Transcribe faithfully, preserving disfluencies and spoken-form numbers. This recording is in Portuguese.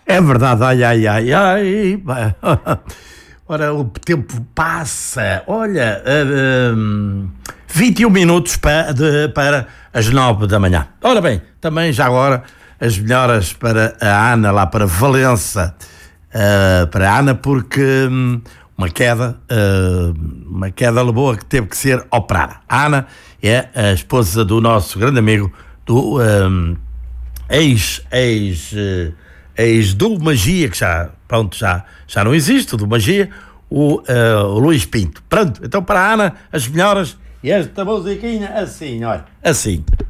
É verdade, ai, ai, ai, ai. Ora, o tempo passa. Olha, uh, vinte e um minutos para, de, para as nove da manhã. Ora bem, também já agora as melhoras para a Ana, lá para Valença. Uh, para a Ana, porque um, uma queda, uh, uma queda boa que teve que ser operada. A Ana é a esposa do nosso grande amigo, do um, ex, ex, uh, ex do Magia, que já, pronto, já, já não existe, do Magia, o, uh, o Luís Pinto. Pronto, então para a Ana, as melhoras e esta musiquinha assim, olha, assim.